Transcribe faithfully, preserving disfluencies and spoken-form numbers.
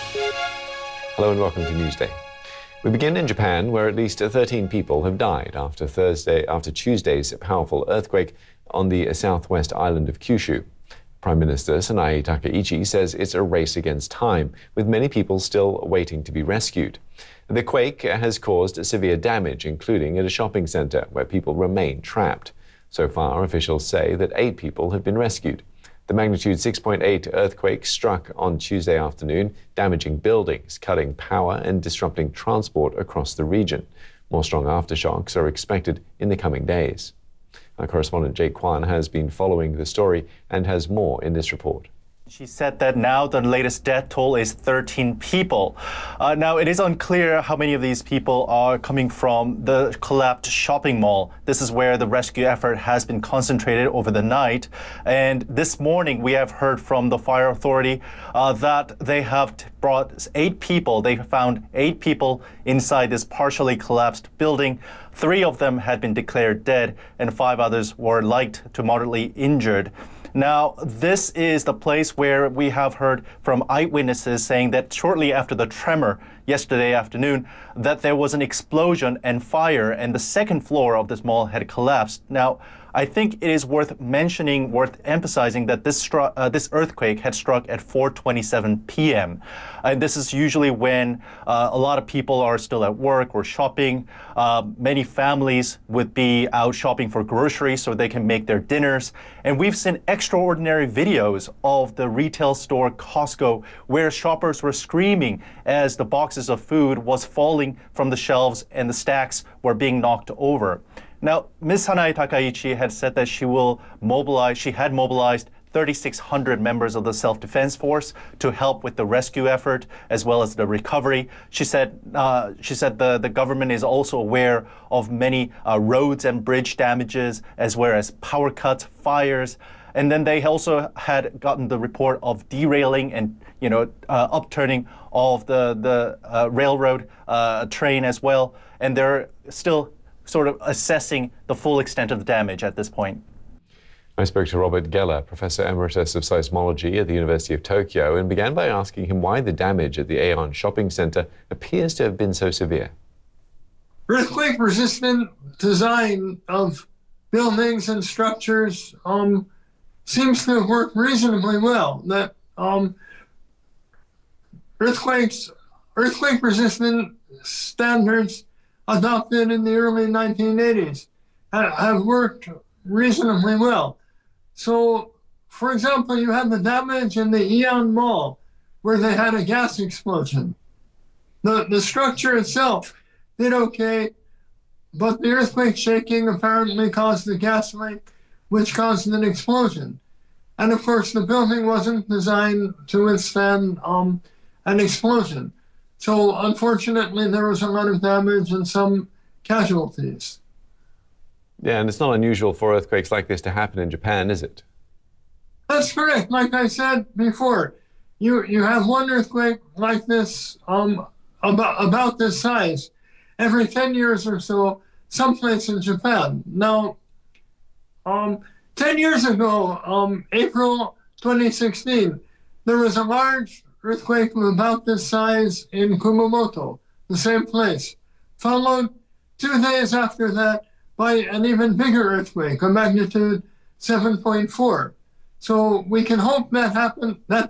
Hello and welcome to Newsday. We begin in Japan, where at least thirteen people have died after Thursday, after Tuesday's powerful earthquake on the southwest island of Kyushu. Prime Minister Sanae Takaichi says it's a race against time, with many people still waiting to be rescued. The quake has caused severe damage, including at a shopping center where people remain trapped. So far, officials say that eight people have been rescued. The magnitude six point eight earthquake struck on Tuesday afternoon, damaging buildings, cutting power and disrupting transport across the region. More strong aftershocks are expected in the coming days. Our correspondent Jake Kwan has been following the story and has more in this report. She said that now the latest death toll is thirteen people. Uh, now, it is unclear how many of these people are coming from the collapsed shopping mall. This is where the rescue effort has been concentrated over the night. And this morning, we have heard from the fire authority uh, that they have brought eight people. They found eight people inside this partially collapsed building. Three of them had been declared dead, and five others were light to moderately injured. Now, this is the place where we have heard from eyewitnesses saying that shortly after the tremor yesterday afternoon, that there was an explosion and fire, and the second floor of this mall had collapsed. Now, I think it is worth mentioning, worth emphasizing that this stru- uh, this earthquake had struck at four twenty-seven p m And this is usually when uh, a lot of people are still at work or shopping. Uh, many families would be out shopping for groceries so they can make their dinners. And we've seen extraordinary videos of the retail store Costco where shoppers were screaming as the boxes of food was falling from the shelves and the stacks were being knocked over. Now, Miz Sanae Takaichi had said that she will mobilize, she had mobilized thirty-six hundred members of the self-defense force to help with the rescue effort as well as the recovery. She said uh, she said the, the government is also aware of many uh, roads and bridge damages as well as power cuts, fires. And then they also had gotten the report of derailing and, you know, uh, upturning of the, the uh, railroad uh, train as well. And they're still sort of assessing the full extent of the damage at this point. I spoke to Robert Geller, Professor Emeritus of Seismology at the University of Tokyo, and began by asking him why the damage at the Aeon shopping center appears to have been so severe. Earthquake-resistant design of buildings and structures um, seems to have worked reasonably well. That um, earthquakes, earthquake-resistant standards adopted in the early nineteen eighties have worked reasonably well. So, for example, you had the damage in the Aeon Mall where they had a gas explosion. The, the structure itself did okay, but the earthquake shaking apparently caused the gas leak, which caused an explosion. And of course, the building wasn't designed to withstand um, an explosion. So unfortunately, there was a lot of damage and some casualties. Yeah, and it's not unusual for earthquakes like this to happen in Japan, is it? That's correct. Like I said before, you, you have one earthquake like this, um, about, about this size, every ten years or so, someplace in Japan. Now, um, ten years ago, um, April twenty sixteen, there was a large earthquake of about this size in Kumamoto, the same place, followed two days after that by an even bigger earthquake, a magnitude seven point four. So we can hope that happen, that